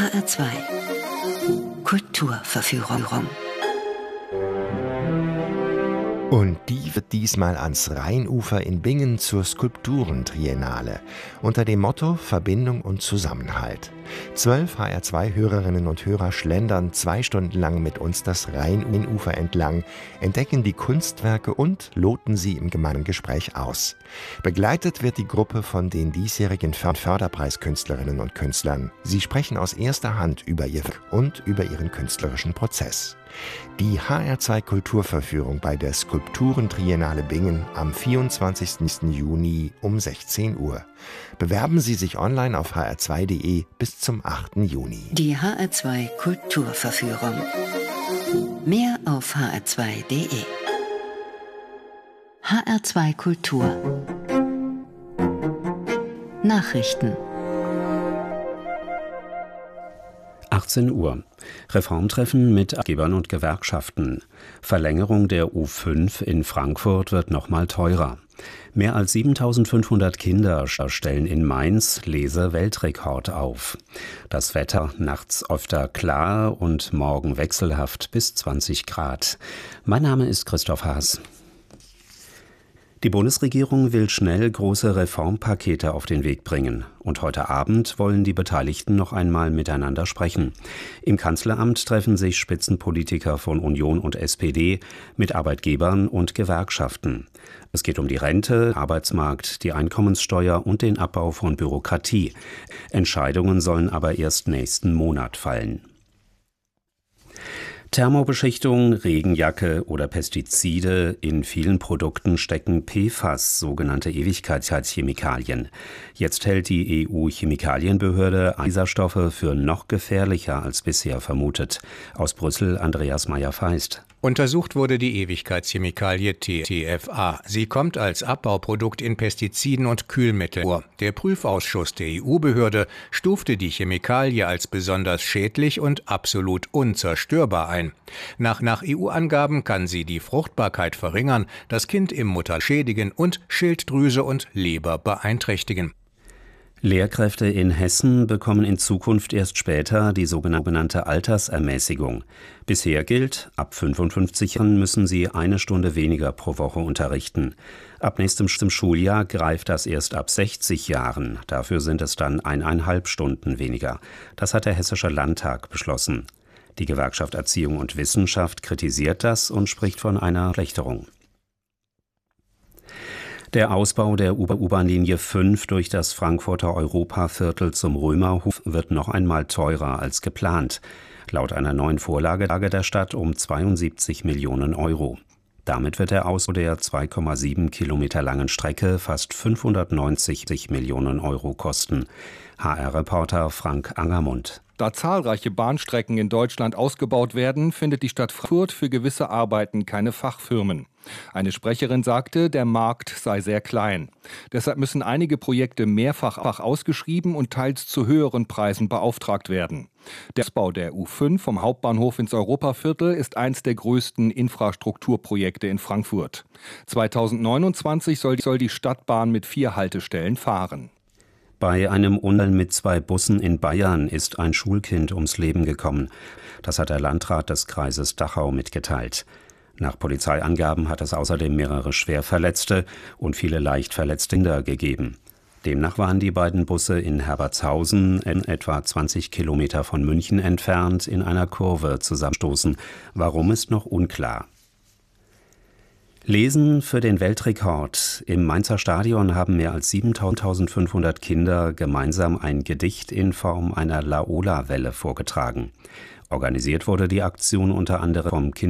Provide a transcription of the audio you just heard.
HR2 Kulturverführung. Und die wird diesmal ans Rheinufer in Bingen zur Skulpturentriennale unter dem Motto Verbindung und Zusammenhalt. 12 HR2-Hörerinnen und Hörer schlendern 2 Stunden lang mit uns das Rheinufer entlang, entdecken die Kunstwerke und loten sie im gemeinen Gespräch aus. Begleitet wird die Gruppe von den diesjährigen Förderpreiskünstlerinnen und Künstlern. Sie sprechen aus erster Hand über ihr Werk und über ihren künstlerischen Prozess. Die HR2 Kulturverführung bei der Skulpturentriennale Bingen am 24. Juni um 16 Uhr. Bewerben Sie sich online auf hr2.de bis zum 8. Juni. Die HR2 Kulturverführung. Mehr auf hr2.de. HR2 Kultur. Nachrichten. 18 Uhr. Reformtreffen mit Arbeitgebern und Gewerkschaften. Verlängerung der U5 in Frankfurt wird nochmal teurer. Mehr als 7.500 Kinder stellen in Mainz Lese-Weltrekord auf. Das Wetter nachts öfter klar und morgen wechselhaft bis 20 Grad. Mein Name ist Christoph Haas. Die Bundesregierung will schnell große Reformpakete auf den Weg bringen. Und heute Abend wollen die Beteiligten noch einmal miteinander sprechen. Im Kanzleramt treffen sich Spitzenpolitiker von Union und SPD mit Arbeitgebern und Gewerkschaften. Es geht um die Rente, Arbeitsmarkt, die Einkommenssteuer und den Abbau von Bürokratie. Entscheidungen sollen aber erst nächsten Monat fallen. Thermobeschichtung, Regenjacke oder Pestizide, in vielen Produkten stecken PFAS, sogenannte Ewigkeitschemikalien. Jetzt hält die EU-Chemikalienbehörde dieser Stoffe für noch gefährlicher als bisher vermutet. Aus Brüssel Andreas Meyer-Feist. Untersucht wurde die Ewigkeitschemikalie TFA. Sie kommt als Abbauprodukt in Pestiziden und Kühlmitteln vor. Der Prüfausschuss der EU-Behörde stufte die Chemikalie als besonders schädlich und absolut unzerstörbar ein. Nach EU-Angaben kann sie die Fruchtbarkeit verringern, das Kind im Mutterleib schädigen und Schilddrüse und Leber beeinträchtigen. Lehrkräfte in Hessen bekommen in Zukunft erst später die sogenannte Altersermäßigung. Bisher gilt, ab 55 Jahren müssen sie 1 Stunde weniger pro Woche unterrichten. Ab nächstem Schuljahr greift das erst ab 60 Jahren. Dafür sind es dann 1,5 Stunden weniger. Das hat der Hessische Landtag beschlossen. Die Gewerkschaft Erziehung und Wissenschaft kritisiert das und spricht von einer Verschlechterung. Der Ausbau der U-Bahn-Linie 5 durch das Frankfurter Europaviertel zum Römerhof wird noch einmal teurer als geplant. Laut einer neuen Vorlage der Stadt um 72 Millionen Euro. Damit wird der Ausbau der 2,7 Kilometer langen Strecke fast 590 Millionen Euro kosten. HR-Reporter Frank Angermund. Da zahlreiche Bahnstrecken in Deutschland ausgebaut werden, findet die Stadt Frankfurt für gewisse Arbeiten keine Fachfirmen. Eine Sprecherin sagte, der Markt sei sehr klein. Deshalb müssen einige Projekte mehrfach ausgeschrieben und teils zu höheren Preisen beauftragt werden. Der Ausbau der U5 vom Hauptbahnhof ins Europaviertel ist eins der größten Infrastrukturprojekte in Frankfurt. 2029 soll die Stadtbahn mit 4 Haltestellen fahren. Bei einem Unfall mit 2 Bussen in Bayern ist ein Schulkind ums Leben gekommen. Das hat der Landrat des Kreises Dachau mitgeteilt. Nach Polizeiangaben hat es außerdem mehrere Schwerverletzte und viele leicht verletzte Kinder gegeben. Demnach waren die beiden Busse in Herbertshausen, etwa 20 Kilometer von München entfernt, in einer Kurve zusammenstoßen. Warum ist noch unklar. Lesen für den Weltrekord. Im Mainzer Stadion haben mehr als 7.500 Kinder gemeinsam ein Gedicht in Form einer Laola-Welle vorgetragen. Organisiert wurde die Aktion unter anderem vom